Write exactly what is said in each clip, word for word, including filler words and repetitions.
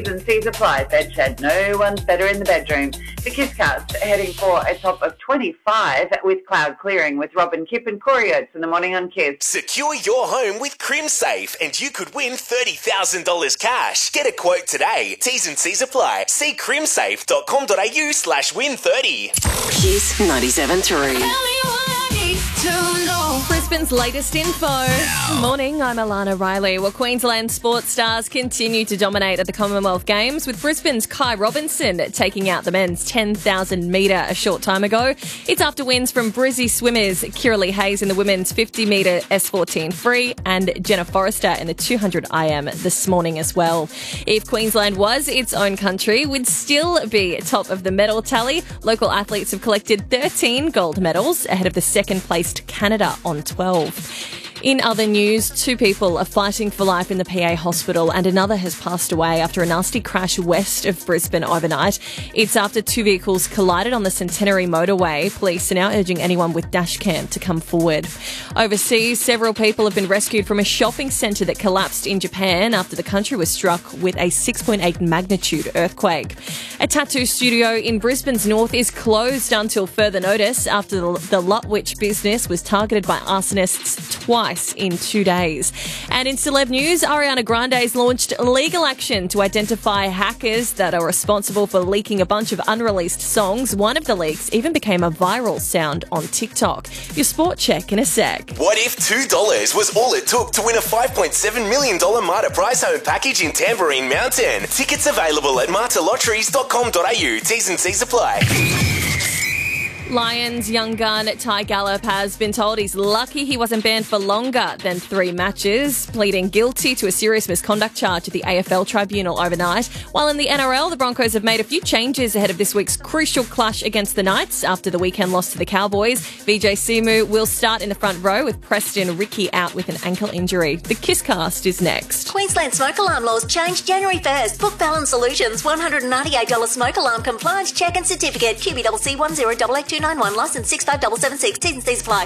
And C's apply. Bedshed, no one's better in the bedroom. The Kisscast heading for a top of twenty-five with cloud clearing with Robin Kipp and Corey Oates in the morning on Kiss. Secure your home with CrimSafe and you could win thirty thousand dollars cash. Get a quote today. T's and C's apply. See crimsafe.com.au slash win 30. Kiss ninety-seven three. Brisbane's latest info. Good morning, I'm Alana Riley. Well, Queensland sports stars continue to dominate at the Commonwealth Games, with Brisbane's Kai Robinson taking out the men's ten thousand metre a short time ago. It's after wins from Brizzy swimmers Kiralee Hayes in the women's fifty metre S fourteen free and Jenna Forrester in the two hundred I M this morning as well. If Queensland was its own country, we'd still be top of the medal tally. Local athletes have collected thirteen gold medals ahead of the second placed Canada on twelve. In other news, two people are fighting for life in the P A hospital and another has passed away after a nasty crash west of Brisbane overnight. It's after two vehicles collided on the Centenary motorway. Police are now urging anyone with dash cam to come forward. Overseas, several people have been rescued from a shopping centre that collapsed in Japan after the country was struck with a six point eight magnitude earthquake. A tattoo studio in Brisbane's north is closed until further notice after the, the Lutwich business was targeted by arsonists twice in two days. And in celeb news, Ariana Grande's launched legal action to identify hackers that are responsible for leaking a bunch of unreleased songs. One of the leaks even became a viral sound on TikTok. Your sport check in a sec. What if two dollars was all it took to win a five point seven million dollars Marta prize home package in Tambourine Mountain? Tickets available at marta lotteries dot com dot a u. T's and C's apply. Lions young gun Ty Gallop has been told he's lucky he wasn't banned for longer than three matches, pleading guilty to a serious misconduct charge at the A F L tribunal overnight. While in the N R L, the Broncos have made a few changes ahead of this week's crucial clash against the Knights after the weekend loss to the Cowboys. Vijay Simu will start in the front row with Preston Ricky out with an ankle injury. The Kisscast is next. Queensland smoke alarm laws change January first. Book Balance Solutions, one hundred ninety-eight dollars smoke alarm compliance check and certificate. Q B C C one zero eight eight two nine one, licence six five seven seven six. T's and C's apply.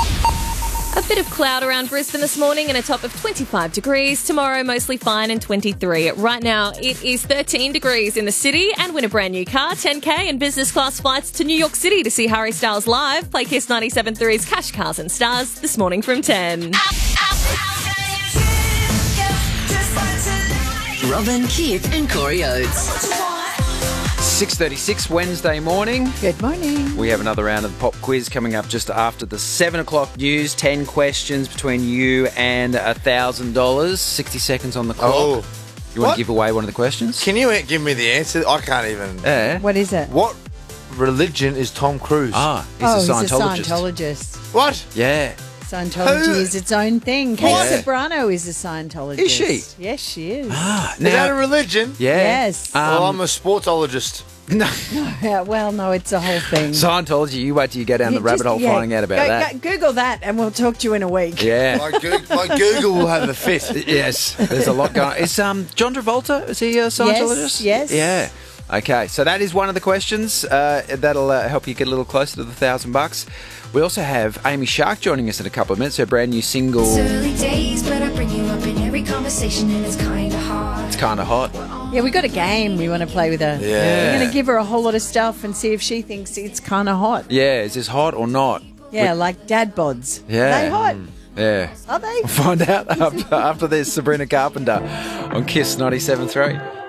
A bit of cloud around Brisbane this morning and a top of twenty-five degrees. Tomorrow, mostly fine and twenty-three. Right now, it is thirteen degrees in the city and win a brand new car, ten K and business class flights to New York City to see Harry Styles live. Play Kiss ninety-seven three's Cash, Cars and Stars this morning from ten. Robin, Kipp and Corey Oates. six thirty-six Wednesday morning. Good morning. We have another round of the pop quiz coming up just after the seven o'clock news. ten questions between you and one thousand dollars. sixty seconds on the clock. Oh. You want What? to give away one of the questions? Can you give me the answer? I can't even. Yeah. What is it? What religion is Tom Cruise? Ah, he's oh, a he's a Scientologist. Scientologist. What? Yeah. Scientology Who- is its own thing. Kate What? Sobrano is a Scientologist. Is she? Yes, she is. Ah, Is that a now, religion? yeah. Yes. Um, well, I'm a sportologist. no. Yeah, well, no, it's a whole thing. Scientology, you wait till you go down You the rabbit just- hole yeah, finding out about go, that. go- Google that and we'll talk to you in a week. Yeah. My, Goog- my Google will have a fit. Yes, there's a lot going on. Is um, John Travolta, is he a Scientologist? Yes, yes. Yeah. Okay, so that is one of the questions. Uh, that'll uh, help you get a little closer to the thousand bucks. We also have Amy Shark joining us in a couple of minutes. Her brand new single, It's early days, but I bring you up in every conversation, and it's kind of hard. It's Kind of Hot. Yeah, we got a game we want to play with her. Yeah. We're going to give her a whole lot of stuff and see if she thinks it's kind of hot. Yeah, is this hot or not? Yeah, like dad bods. Yeah. Are they hot? Yeah. Are they? We'll find out after, after this. Sabrina Carpenter on Kiss ninety-seven three.